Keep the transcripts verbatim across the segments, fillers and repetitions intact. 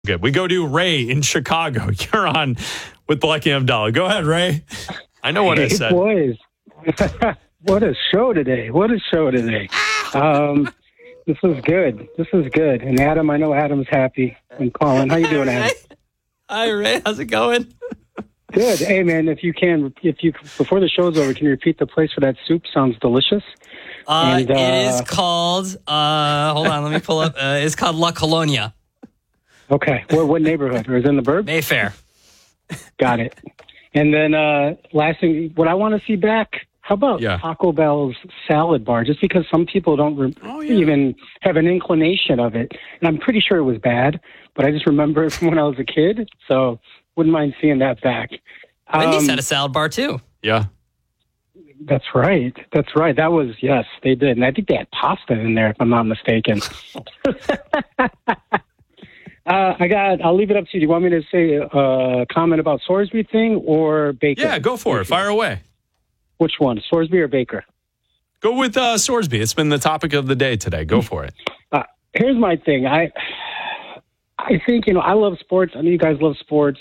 Good. We go to Ray in Chicago. You're on with Black and Abdallah. Go ahead, Ray. I know what hey, I said. Boys, what a show today. What a show today. Um, this is good. This is good. And Adam, I know Adam's happy. And Colin, how you doing, Adam? Hi, Ray. How's it going? Good. Hey, man, if you can, if you before the show's over, can you repeat the place for that soup? Sounds delicious. Uh, and, uh, it is called, uh, hold on, let me pull up. Uh, it's called La Colonia. Okay. What, what neighborhood? Or is it in the burb? Mayfair. Got it. And then uh, last thing, what I want to see back, how about Yeah. Taco Bell's salad bar? Just because some people don't re- Oh, yeah. even have an inclination of it. And I'm pretty sure it was bad, but I just remember it from when I was a kid. So wouldn't mind seeing that back. Wendy's Um, had a salad bar, too. Yeah. That's right. That's right. That was, yes, they did. And I think they had pasta in there, if I'm not mistaken. Uh, I got. I'll leave it up to you. Do you want me to say a uh, comment about Sorsby thing or Baker? Yeah, go for it. Fire away. Which one, Sorsby or Baker? Go with uh, Sorsby. It's been the topic of the day today. Go for it. Uh, here's my thing. I, I think you know I love sports. I know you guys love sports.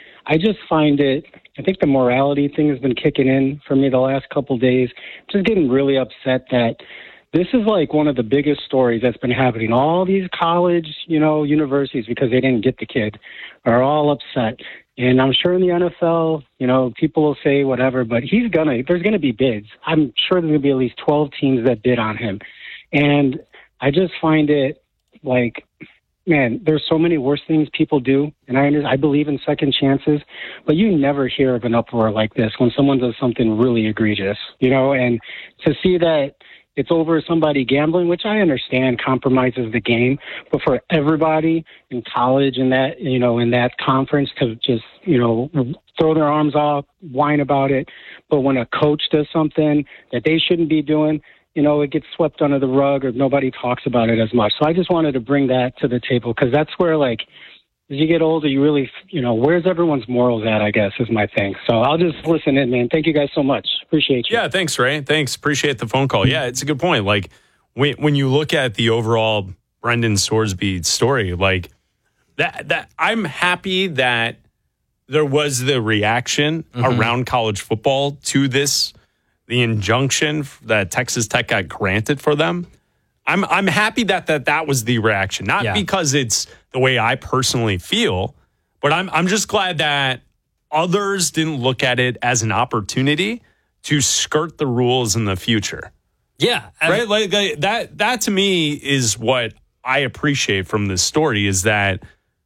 I just find it. I think the morality thing has been kicking in for me the last couple of days. Just getting really upset that. This is like one of the biggest stories that's been happening. All these college, you know, universities, because they didn't get the kid, are all upset. And I'm sure in the N F L, you know, people will say whatever, but he's gonna, there's gonna be bids. I'm sure there's gonna be at least twelve teams that bid on him. And I just find it like, man, there's so many worse things people do. And I, I believe in second chances, but you never hear of an uproar like this when someone does something really egregious, you know, and to see that, it's over somebody gambling, which I understand compromises the game, but for everybody in college and that, you know, in that conference to just, you know, throw their arms off, whine about it. But when a coach does something that they shouldn't be doing, you know, it gets swept under the rug or nobody talks about it as much. So I just wanted to bring that to the table because that's where, like, as you get older, you really, you know, where's everyone's morals at, I guess, is my thing. So I'll just listen in, man. Thank you guys so much. Appreciate you. Yeah, thanks, Ray. Thanks. Appreciate the phone call. Yeah, it's a good point. Like, when, when you look at the overall Brendan Sorsby story, like, that, that I'm happy that there was the reaction mm-hmm. around college football to this, the injunction that Texas Tech got granted for them. I'm I'm happy that that, that was the reaction, not yeah. because it's the way I personally feel, but I'm I'm just glad that others didn't look at it as an opportunity to skirt the rules in the future. Yeah, I right. Like, like that. That to me is what I appreciate from this story is that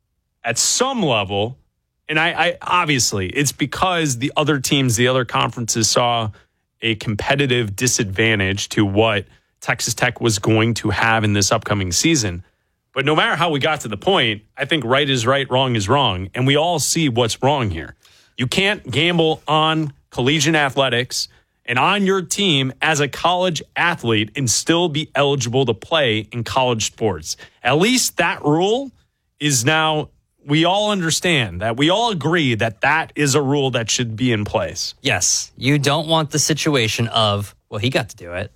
at some level, and I, I obviously it's because the other teams, the other conferences saw a competitive disadvantage to what Texas Tech was going to have in this upcoming season. But no matter how we got to the point, I think right is right, wrong is wrong. And we all see what's wrong here. You can't gamble on collegiate athletics and on your team as a college athlete and still be eligible to play in college sports. At least that rule is now, we all understand that. We all agree that that is a rule that should be in place. Yes. You don't want the situation of, well, he got to do it.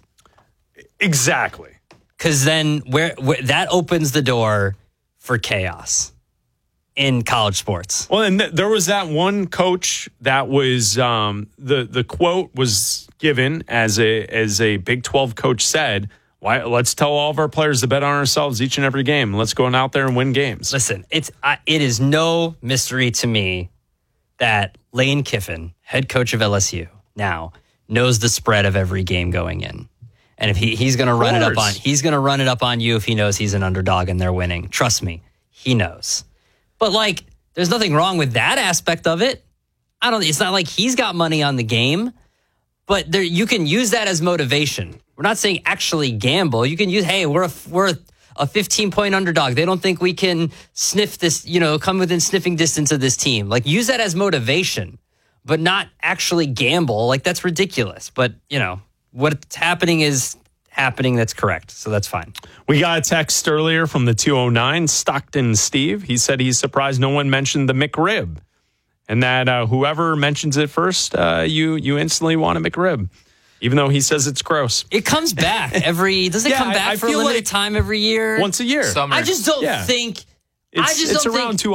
Exactly. Because then where, where that opens the door for chaos in college sports. Well, and th- there was that one coach that was um, the the quote was given as a as a Big twelve coach said, "Why? Let's tell all of our players to bet on ourselves each and every game. Let's go out there and win games." Listen, it's I, it is no mystery to me that Lane Kiffin, head coach of L S U, now knows the spread of every game going in. And if he, he's going to run it up on, he's going to run it up on you if he knows he's an underdog and they're winning. Trust me, he knows. But like, there's nothing wrong with that aspect of it. I don't. It's not like he's got money on the game, but there you can use that as motivation. We're not saying actually gamble. You can use, hey, we're a, we're a fifteen point underdog. They don't think we can sniff this, you know, come within sniffing distance of this team. Like use that as motivation, but not actually gamble. Like that's ridiculous. But you know. What's happening is happening. That's correct. So that's fine. We got a text earlier from the two oh nine, Stockton Steve. He said he's surprised no one mentioned the McRib and that uh, whoever mentions it first, uh, you you instantly want a McRib, even though he says it's gross. It comes back every, does it yeah, come back I, I for a limited like time every year? Once a year. Summer. I just don't yeah. think It's, I just it's don't around think, two